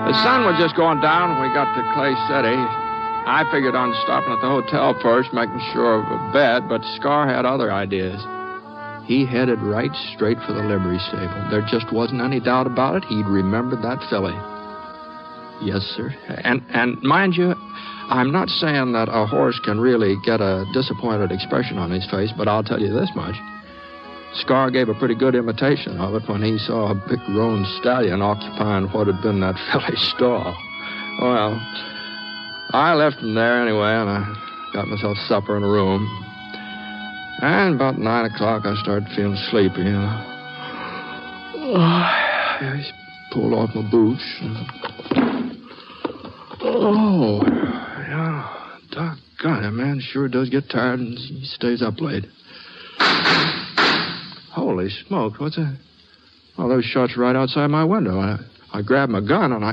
The sun was just going down when we got to Clay City. I figured on stopping at the hotel first, making sure of a bed, but Scar had other ideas. He headed right straight for the livery stable. There just wasn't any doubt about it. He'd remembered that filly. Yes, sir. And mind you, I'm not saying that a horse can really get a disappointed expression on his face, but I'll tell you this much. Scar gave a pretty good imitation of it when he saw a big roan stallion occupying what had been that filly's stall. Well, I left him there anyway, and I got myself supper in a room. And about 9 o'clock, I started feeling sleepy. I pulled off my boots. Yeah, doggone it, man sure does get tired and he stays up late. Holy smoke, what's that? Well, those shots right outside my window. I grabbed my gun and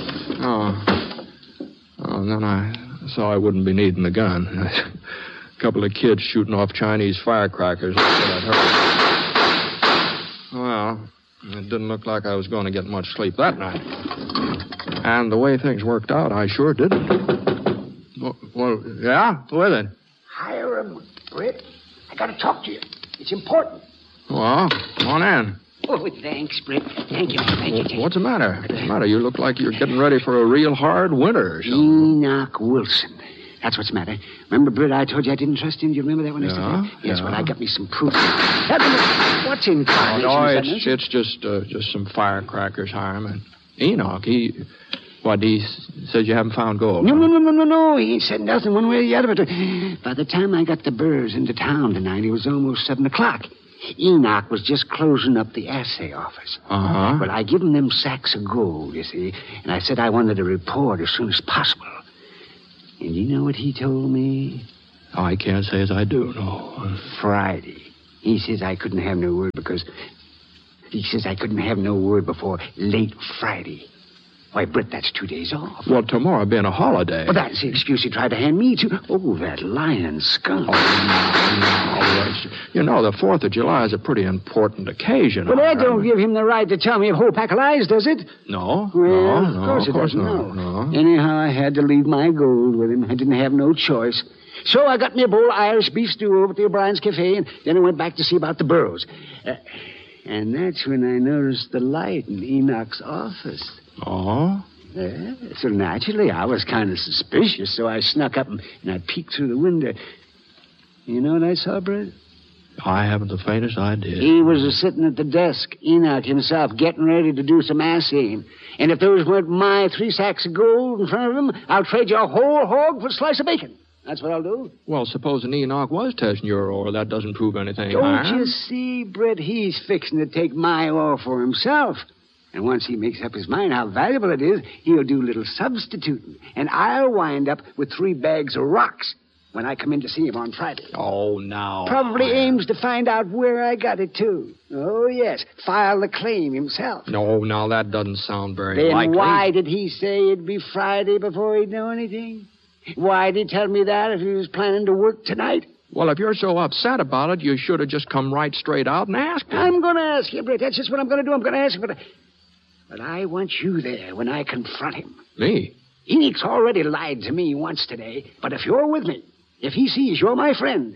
and then I saw I wouldn't be needing the gun. A couple of kids shooting off Chinese firecrackers. That's what I heard. Well, it didn't look like I was going to get much sleep that night. And the way things worked out, I sure didn't. Well, yeah? Who is it? Hiram, Britt. I got to talk to you. It's important. Well, come on in. Oh, thanks, Britt. Thank you. What's the matter? What's the matter? You look like you're getting ready for a real hard winter or something. Enoch Wilson. That's what's the matter. Remember, Britt, I told you I didn't trust him? Do you remember that when I said that? Yes, well, I got me some proof. What's in carnation? No, it's just some firecrackers, Hiram. And Enoch, he said you haven't found gold. No. He ain't said nothing one way or the other. But by the time I got the Burrs into town tonight, it was almost 7 o'clock. Enoch was just closing up the assay office. Uh-huh. Well, I give him them sacks of gold, you see, and I said I wanted a report as soon as possible. And you know what he told me? Oh, I can't say as I do, no. Friday. He says I couldn't have no word before late Friday. Why, Britt, that's 2 days off. Well, tomorrow being a holiday. Well, that's the excuse he tried to hand me, too. Oh, that lying skunk. Oh, no. You know, the 4th of July is a pretty important occasion. Well, that don't give him the right to tell me a whole pack of lies, does it? No. Well, no, of course it doesn't. No. Anyhow, I had to leave my gold with him. I didn't have no choice. So I got me a bowl of Irish beef stew over at the O'Brien's Cafe, and then I went back to see about the Burros. And that's when I noticed the light in Enoch's office. Oh? Yeah, so naturally, I was kind of suspicious, so I snuck up and I peeked through the window. You know what I saw, Brett? I haven't the faintest idea. He was sitting at the desk, Enoch himself, getting ready to do some assaying. And if those weren't my 3 sacks of gold in front of him, I'll trade you a whole hog for a slice of bacon. That's what I'll do. Well, supposing Enoch was testing your ore, that doesn't prove anything. Don't you see, Brett? He's fixing to take my ore for himself. And once he makes up his mind how valuable it is, he'll do a little substituting. And I'll wind up with 3 bags of rocks when I come in to see him on Friday. Oh, now. Probably aims to find out where I got it, too. Oh, yes. File the claim himself. No, now that doesn't sound very then likely. Then why did he say it'd be Friday before he'd know anything? Why'd he tell me that if he was planning to work tonight? Well, if you're so upset about it, you should have just come right straight out and asked him. I'm going to ask you, Britt. That's just what I'm going to do. I'm going to ask him. But I want you there when I confront him. Me? Enoch's already lied to me once today. But if you're with me, if he sees you're my friend,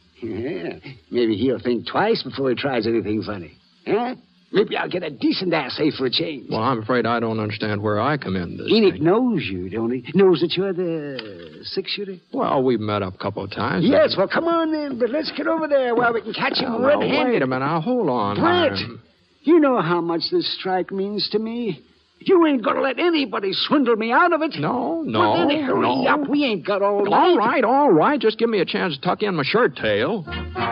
maybe he'll think twice before he tries anything funny. Huh? Maybe I'll get a decent assay for a change. Well, I'm afraid I don't understand where I come in this Enoch thing. knows you, don't he? Knows that you're the 6-shooter? Well, we've met up a couple of times. Yes, well, come on then. But let's get over there while we can catch him red-handed. Wait a minute. Now, hold on. Brett, you know how much this strike means to me. You ain't going to let anybody swindle me out of it. No. Well, then hurry up. We ain't got all night. All right. Just give me a chance to tuck in my shirt tail.